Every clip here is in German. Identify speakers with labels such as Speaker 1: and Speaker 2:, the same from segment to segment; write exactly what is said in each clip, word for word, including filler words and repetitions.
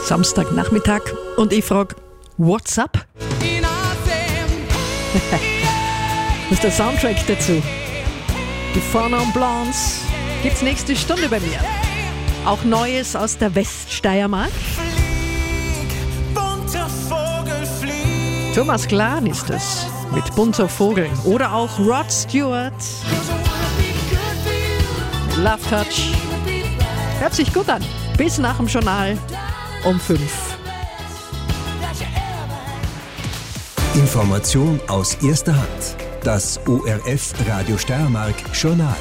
Speaker 1: Samstagnachmittag und ich frage, what's up? Das ist der Soundtrack dazu. Die Phonom Blondes gibt's nächste Stunde bei mir. Auch Neues aus der Weststeiermark. Thomas Glan ist es mit Bunter Vogel. Oder auch Rod Stewart. Love Touch. Hört sich gut an. Bis nach dem Journal um fünf.
Speaker 2: Information aus erster Hand. Das O R F Radio Steiermark Journal.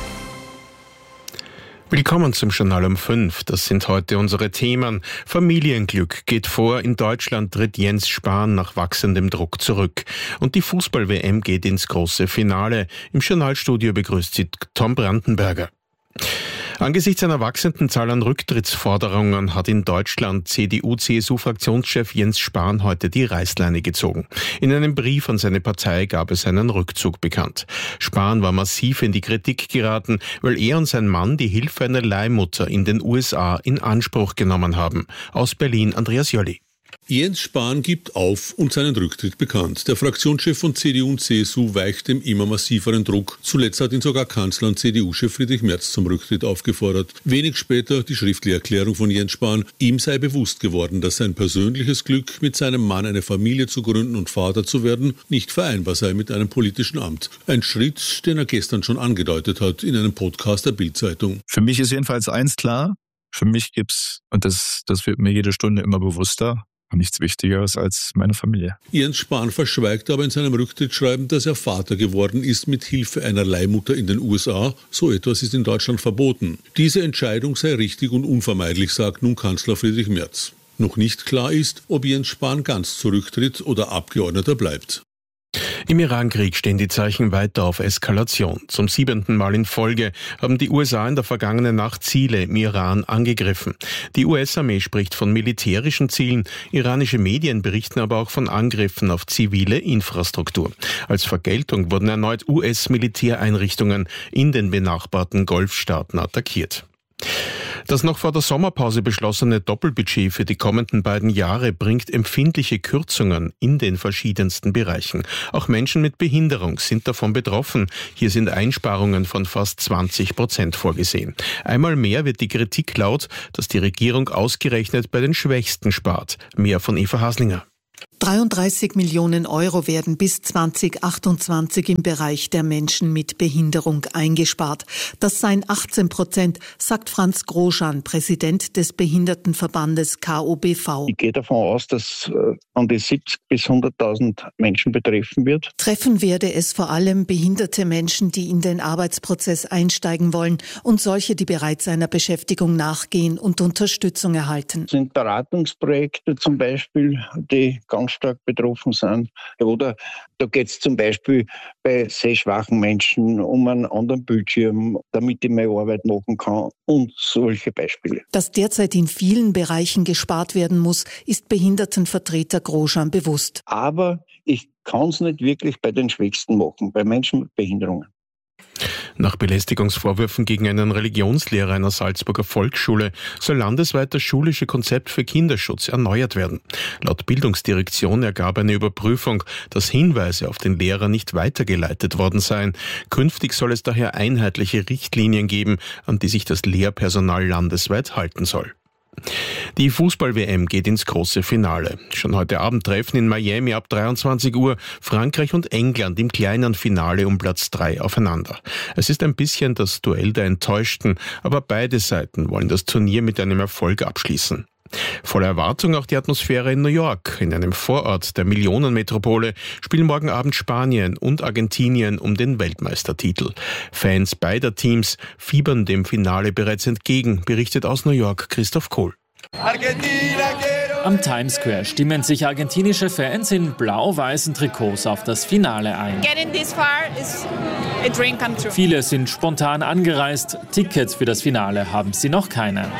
Speaker 3: Willkommen zum Journal um fünf. Das sind heute unsere Themen. Familienglück geht vor. In Deutschland tritt Jens Spahn nach wachsendem Druck zurück. Und die Fußball-W M geht ins große Finale. Im Journalstudio begrüßt sie Tom Brandenberger. Angesichts einer wachsenden Zahl an Rücktrittsforderungen hat in Deutschland C D U-C S U-Fraktionschef Jens Spahn heute die Reißleine gezogen. In einem Brief an seine Partei gab es einen Rückzug bekannt. Spahn war massiv in die Kritik geraten, weil er und sein Mann die Hilfe einer Leihmutter in den U S A in Anspruch genommen haben. Aus Berlin Andreas Jolli.
Speaker 4: Jens Spahn gibt auf und seinen Rücktritt bekannt. Der Fraktionschef von C D U und C S U weicht dem immer massiveren Druck. Zuletzt hat ihn sogar Kanzler und C D U-Chef Friedrich Merz zum Rücktritt aufgefordert. Wenig später die schriftliche Erklärung von Jens Spahn. Ihm sei bewusst geworden, dass sein persönliches Glück, mit seinem Mann eine Familie zu gründen und Vater zu werden, nicht vereinbar sei mit einem politischen Amt. Ein Schritt, den er gestern schon angedeutet hat in einem Podcast der Bild-Zeitung.
Speaker 5: Für mich ist jedenfalls eins klar. Für mich gibt's, und das, das wird mir jede Stunde immer bewusster, nichts Wichtigeres als meine Familie.
Speaker 4: Jens Spahn verschweigt aber in seinem Rücktrittsschreiben, dass er Vater geworden ist mit Hilfe einer Leihmutter in den U S A. So etwas ist in Deutschland verboten. Diese Entscheidung sei richtig und unvermeidlich, sagt nun Kanzler Friedrich Merz. Noch nicht klar ist, ob Jens Spahn ganz zurücktritt oder Abgeordneter bleibt.
Speaker 3: Im Irankrieg stehen die Zeichen weiter auf Eskalation. Zum siebenten Mal in Folge haben die U S A in der vergangenen Nacht Ziele im Iran angegriffen. Die U S-Armee spricht von militärischen Zielen. Iranische Medien berichten aber auch von Angriffen auf zivile Infrastruktur. Als Vergeltung wurden erneut U S-Militäreinrichtungen in den benachbarten Golfstaaten attackiert. Das noch vor der Sommerpause beschlossene Doppelbudget für die kommenden beiden Jahre bringt empfindliche Kürzungen in den verschiedensten Bereichen. Auch Menschen mit Behinderung sind davon betroffen. Hier sind Einsparungen von fast zwanzig Prozent vorgesehen. Einmal mehr wird die Kritik laut, dass die Regierung ausgerechnet bei den Schwächsten spart. Mehr von Eva Haslinger.
Speaker 6: dreiunddreißig Millionen Euro werden bis zwanzig achtundzwanzig im Bereich der Menschen mit Behinderung eingespart. Das seien achtzehn Prozent, sagt Franz Groschan, Präsident des Behindertenverbandes K O B V.
Speaker 7: Ich gehe davon aus, dass äh, an die siebzig bis hunderttausend Menschen betreffen wird.
Speaker 6: Treffen werde es vor allem behinderte Menschen, die in den Arbeitsprozess einsteigen wollen und solche, die bereits einer Beschäftigung nachgehen und Unterstützung erhalten.
Speaker 7: Das sind Beratungsprojekte zum Beispiel, die ganz stark betroffen sind. Oder da geht es zum Beispiel bei sehschwachen Menschen um einen anderen Bildschirm, damit ich meine Arbeit machen kann und solche Beispiele.
Speaker 6: Dass derzeit in vielen Bereichen gespart werden muss, ist Behindertenvertreter Groschan bewusst.
Speaker 7: Aber ich kann es nicht wirklich bei den Schwächsten machen, bei Menschen mit Behinderungen.
Speaker 3: Nach Belästigungsvorwürfen gegen einen Religionslehrer einer Salzburger Volksschule soll landesweit das schulische Konzept für Kinderschutz erneuert werden. Laut Bildungsdirektion ergab eine Überprüfung, dass Hinweise auf den Lehrer nicht weitergeleitet worden seien. Künftig soll es daher einheitliche Richtlinien geben, an die sich das Lehrpersonal landesweit halten soll. Die Fußball-W M geht ins große Finale. Schon heute Abend treffen in Miami ab dreiundzwanzig Uhr Frankreich und England im kleinen Finale um Platz drei aufeinander. Es ist ein bisschen das Duell der Enttäuschten, aber beide Seiten wollen das Turnier mit einem Erfolg abschließen. Voller Erwartung auch die Atmosphäre in New York. In einem Vorort der Millionenmetropole spielen morgen Abend Spanien und Argentinien um den Weltmeistertitel. Fans beider Teams fiebern dem Finale bereits entgegen, berichtet aus New York Christoph Kohl.
Speaker 8: Am Times Square stimmen sich argentinische Fans in blau-weißen Trikots auf das Finale ein. Viele sind spontan angereist. Tickets für das Finale haben sie noch keine.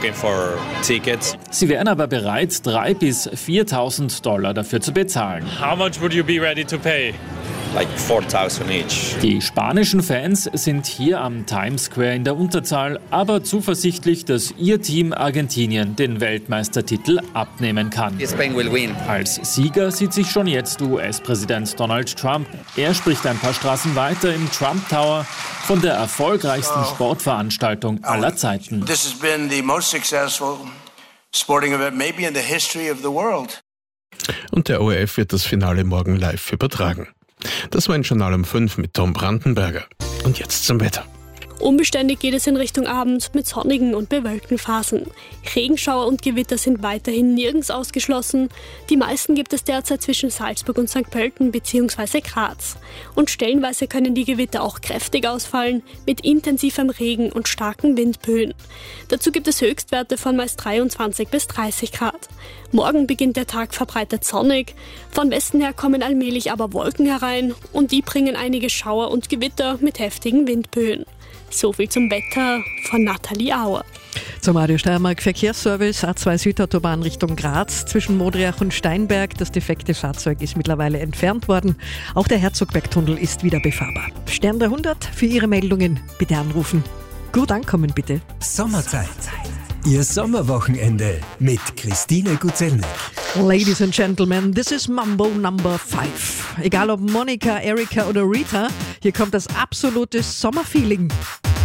Speaker 8: Sie wären aber bereit, dreitausend bis viertausend Dollar dafür zu bezahlen.
Speaker 9: How much would you be ready to pay? like four thousand each.
Speaker 8: Die spanischen Fans sind hier am Times Square in der Unterzahl, aber zuversichtlich, dass ihr Team Argentinien den Weltmeistertitel abnehmen kann.
Speaker 9: Spain will win.
Speaker 8: Als Sieger sieht sich schon jetzt U S-Präsident Donald Trump. Er spricht ein paar Straßen weiter im Trump Tower von der erfolgreichsten Sportveranstaltung aller Zeiten.
Speaker 10: This has been the most successful sporting event maybe in the history of the world.
Speaker 3: Und der O R F wird das Finale morgen live übertragen. Das war ein Journal um fünf mit Tom Brandenberger. Und jetzt zum Wetter.
Speaker 11: Unbeständig geht es in Richtung Abend mit sonnigen und bewölkten Phasen. Regenschauer und Gewitter sind weiterhin nirgends ausgeschlossen. Die meisten gibt es derzeit zwischen Salzburg und Sankt Pölten bzw. Graz. Und stellenweise können die Gewitter auch kräftig ausfallen, mit intensivem Regen und starken Windböen. Dazu gibt es Höchstwerte von meist dreiundzwanzig bis dreißig Grad. Morgen beginnt der Tag verbreitet sonnig. Von Westen her kommen allmählich aber Wolken herein und die bringen einige Schauer und Gewitter mit heftigen Windböen. So viel zum Wetter von Nathalie Auer.
Speaker 1: Zum Radio Steiermark Verkehrsservice A zwei Südautobahn Richtung Graz zwischen Modriach und Steinberg. Das defekte Fahrzeug ist mittlerweile entfernt worden. Auch der Herzogbergtunnel ist wieder befahrbar. Stern dreihundert für Ihre Meldungen bitte anrufen. Gut ankommen bitte.
Speaker 2: Sommerzeit. Ihr Sommerwochenende mit Christine Gutzelnik.
Speaker 1: Ladies and Gentlemen, this is Mambo Number five. Egal ob Monika, Erika oder Rita, hier kommt das absolute Sommerfeeling.